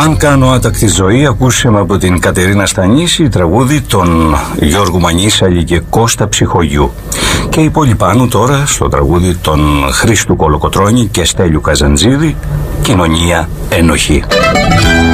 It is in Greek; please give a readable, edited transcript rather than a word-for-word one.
Αν κάνω άτακτη ζωή, ακούσαμε από την Κατερίνα Στανίση τραγούδι των Γιώργου Μανίσαλη και Κώστα Ψυχογιού. Και η πόλη πάνω τώρα στο τραγούδι των Χρήστου Κολοκοτρώνη και Στέλιου Καζαντζίδη, Κοινωνία Ένοχη.